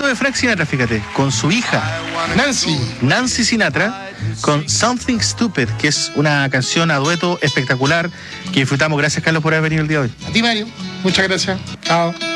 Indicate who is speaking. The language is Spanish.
Speaker 1: hablando de Frank Sinatra, fíjate, con su hija Nancy Sinatra, con Something Stupid, que es una canción a dueto espectacular que disfrutamos. Gracias, Carlos, por haber venido el día de hoy.
Speaker 2: A ti, Mario. Muchas gracias. Chao.